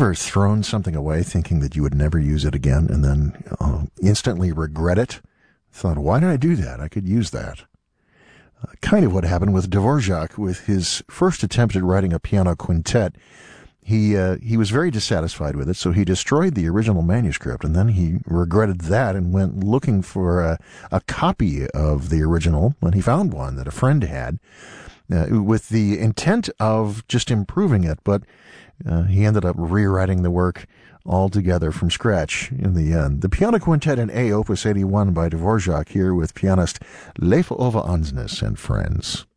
ever thrown something away thinking that you would never use it again and then instantly regret it? Thought, why did I do that? I could use that. Kind of what happened with Dvorak with his first attempt at writing a piano quintet. He was very dissatisfied with it, so he destroyed the original manuscript, and then he regretted that and went looking for a copy of the original, and he found one that a friend had with the intent of just improving it, but he ended up rewriting the work altogether from scratch in the end. The Piano Quintet in A, Opus 81 by Dvorak, here with pianist Leif Ove Andsnes and friends.